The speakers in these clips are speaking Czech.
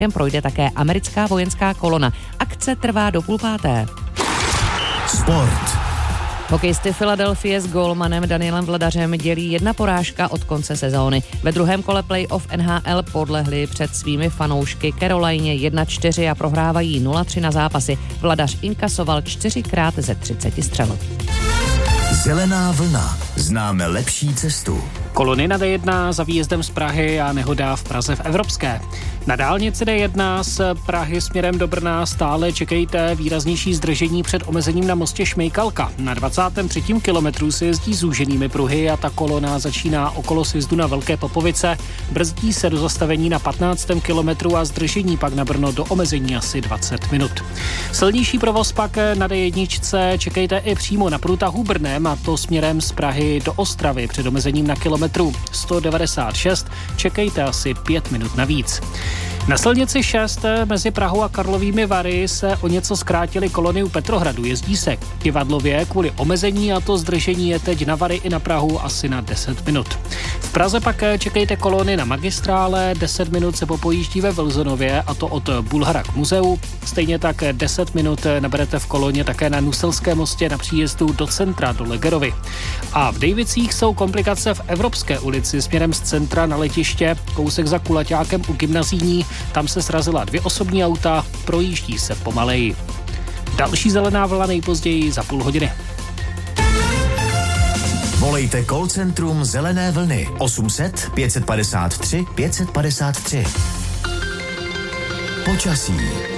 projde také americká vojenská kolona. Akce trvá do 4:30. Sport. Hokejisty Filadelfie s gólmanem Danielem Vladařem dělí 1 porážka od konce sezóny. Ve druhém kole playoff NHL podlehli před svými fanoušky Carolině 1-4 a prohrávají 0-3 na zápasy. Vladař inkasoval 4krát ze 30 střel. Zelená vlna. Známe lepší cestu. Kolony na D1 za výjezdem z Prahy a nehoda v Praze v Evropské. Na dálnici D1 z Prahy směrem do Brna stále čekejte výraznější zdržení před omezením na mostě Šmejkalka. Na 23. kilometru se jezdí zúženými pruhy a ta kolona začíná okolo sjezdu na Velké Popovice. Brzdí se do zastavení na 15. kilometru a zdržení pak na Brno do omezení asi 20 minut. Silnější provoz pak na D1 čekejte i přímo na průtahu Brnem, a to směrem z Prahy do Ostravy před omezením na kilometru 196. Čekejte asi 5 minut navíc. Na silnici 6 mezi Prahou a Karlovými Vary se o něco zkrátily kolony u Petrohradu. Jezdí se k Kivadlově kvůli omezení a to zdržení je teď na Vary i na Prahu asi na 10 minut. V Praze pak čekejte kolony na magistrále, 10 minut se popojíždí ve Vilzonově a to od Bulhara k muzeu. Stejně tak 10 minut naberete v koloně také na Nuselském mostě na příjezdu do centra do Legerovy. A v Dejvicích jsou komplikace v Evropské ulici směrem z centra na letiště, kousek za Kulaťákem u Gymnazijní. Tam se srazila 2 osobní auta, projíždí se pomaleji. Další zelená vlna nejpozději za půl hodiny. Volejte call centrum Zelené vlny 800 553 553. Počasí.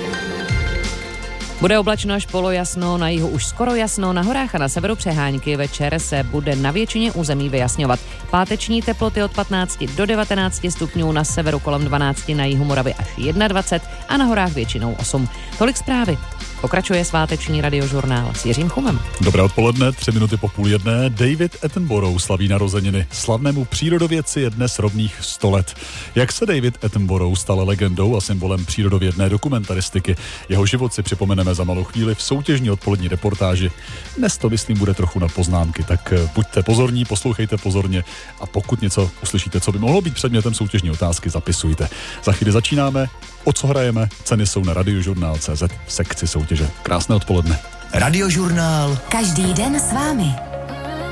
Bude oblačno až polojasno, na jihu už skoro jasno, na horách a na severu přehánky. Večer se bude na většině území vyjasňovat. Páteční teploty od 15 do 19 stupňů, na severu kolem 12, na jihu Moravy až 21 a na horách většinou 8. Tolik zprávy. Pokračuje sváteční radiožurnál s Jiřím Chumem. Dobré odpoledne, 3 minuty po 12:30. David Attenborough slaví narozeniny. Slavnému přírodovědci je dnes rovných 100 let. Jak se David Attenborough stal legendou a symbolem přírodovědné dokumentaristiky? Jeho život si připomeneme za malou chvíli v soutěžní odpolední reportáži. Dnes to, myslím, bude trochu na poznámky, tak buďte pozorní, poslouchejte pozorně a pokud něco uslyšíte, co by mohlo být předmětem soutěžní otázky, zapisujte. Za chvíli začínáme. O co hrajeme? Ceny jsou na radiožurnál.cz v sekci soutěže. Krásné odpoledne. Radiožurnál. Každý den s vámi.